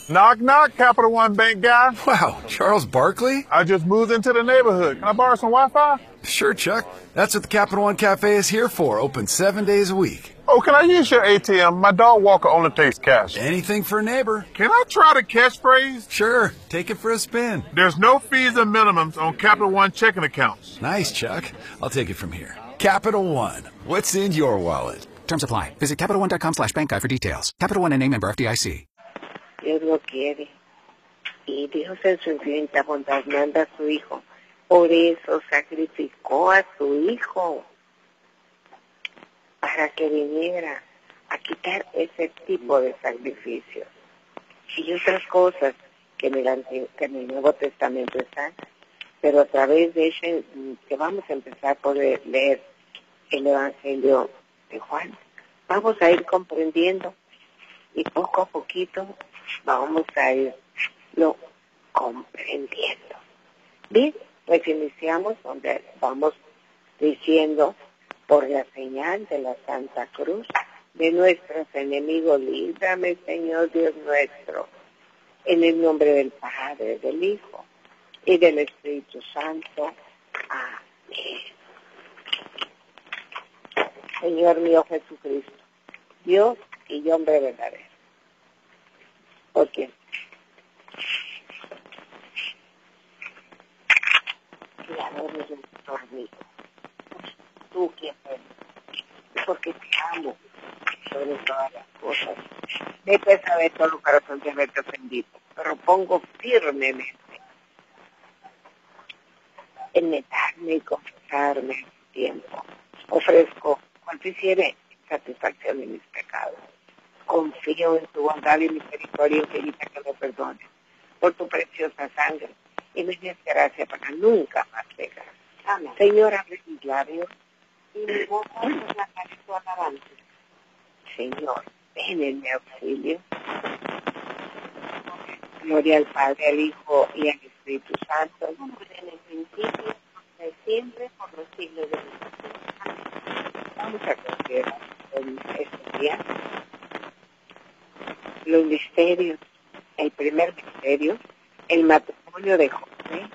Knock, knock, Capital One Bank guy. Wow, Charles Barkley? I just moved into the neighborhood. Can I borrow some Wi-Fi? Sure, Chuck. That's what the Capital One Cafe is here for, open 7 days a week. Oh, can I use your ATM? My dog walker only takes cash. Anything for a neighbor. Can I try the catchphrase? Sure, take it for a spin. There's no fees and minimums on Capital One checking accounts. Nice, Chuck. I'll take it from here. Capital One. What's in your wallet? Terms apply. Visit CapitalOne.com/bankguide for details. Capital One and name member FDIC. Dios lo quiere. Y Dios en su infinita bondad manda a su Hijo. Por eso sacrificó a su Hijo. Para que viniera a quitar ese tipo de sacrificios. Y otras cosas que en el Nuevo Testamento están. Pero a través de ese, que vamos a empezar por leer el Evangelio de Juan, vamos a ir comprendiendo y poco a poquito vamos a irlo comprendiendo. Bien, pues iniciamos donde vamos diciendo: por la señal de la Santa Cruz de nuestros enemigos, líbrame, Señor Dios nuestro, en el nombre del Padre, del Hijo y del Espíritu Santo. Amén. Señor mío Jesucristo, Dios y hombre verdadero. Porque Creador de nuestro amigo, tú quien eres, porque te amo sobre todas las cosas. Me pesa de todo el corazón de haberte ofendido, pero pongo firmemente en negarme y confesarme en su tiempo. Ofrezco cuanto hiciere satisfacción de mis pecados. Confío en tu bondad y misericordia infinita que me perdone por tu preciosa sangre y me des gracia para nunca más pecar. Amén. Señor, abre mis labios y mi boca proclamaré tu alabanza. Señor, ven en mi auxilio. Gloria al Padre, al Hijo y al Espíritu Santo, como en el principio, de siempre, por los siglos de los siglos. Amén. Vamos a considerar en este día los misterios. El primer misterio, el matrimonio de José,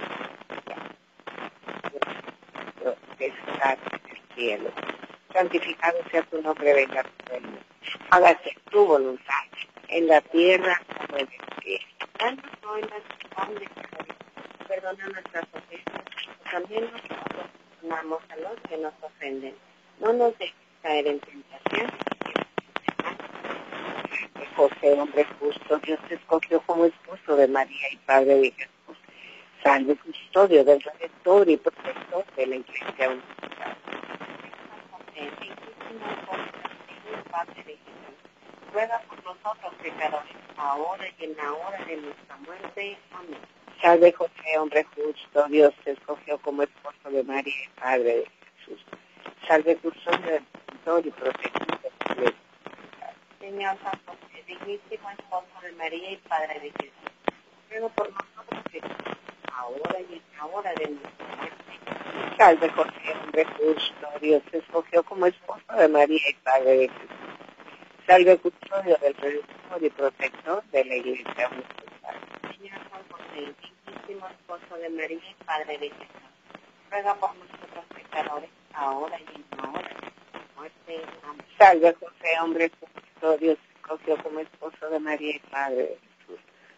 que está en el cielo. Santificado sea tu nombre, venga tu reino. Hágase tu voluntad en la tierra como en el cielo. Danos hoy nuestro pan de cada día. Perdona nuestras ofensas, también nosotros perdonamos a los que nos ofenden. No nos dejes caer en tentación. José, hombre justo, Dios te escogió como esposo de María y padre de Jesús. Salve, custodio del Redentor y protector de la Iglesia Universal. Padre de Jesús, ruega por nosotros pecadores, ahora y en la hora de nuestra muerte. Amén. Salve José, hombre justo, Dios te escogió como esposo de María y padre de Jesús. Salve custodio del Redentor y protector de la Iglesia. Señor San José, dignísimo esposo de María y padre de Jesús, ruega por nosotros pecadores, ahora y en la hora de nuestra muerte. Salve José, hombre justo, Dios te escogió como esposo de María y padre de Jesús. Salve custodio del Redentor y protector de la Iglesia Universal. Señor San José, dignísimo esposo de María y padre de Jesús, ruega por nosotros pecadores, ahora y en la hora de nuestra muerte. Amén. Salve José, hombre justo, Dios te escogió como esposo de María y padre de Jesús.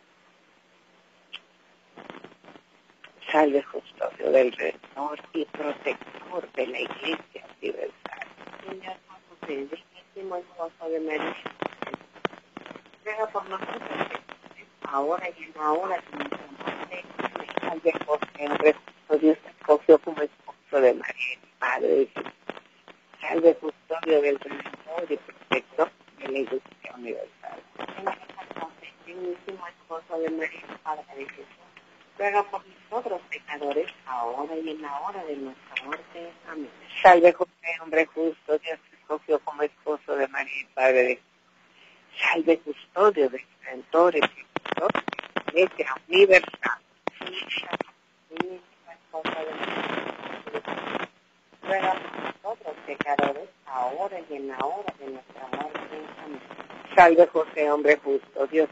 Salve custodio del Redentor y protector de la Iglesia Universal. Señor San José, dignísimo esposo de María, ruega por nosotros ahora y en la hora de nuestra muerte. Salve José, hombre justo, Dios te escogió como esposo de María y padre de Jesús. Salve custodio del Redentor y protector de la Iglesia Universal. Señor San José, dignísimo esposo de María y padre de Jesús, ruega por nosotros pecadores, ahora y en la hora de nuestra muerte. Amén. Salve José, hombre justo, Dios te escogió como esposo de María y padre de Jesús. Salve custodio del Redentor y protector de la Iglesia Universal. Dignísimo esposo de María y padre de Jesús, ruega por nosotros pecadores, ahora y en la hora de nuestra muerte. Amén. Salve José, hombre justo, Dios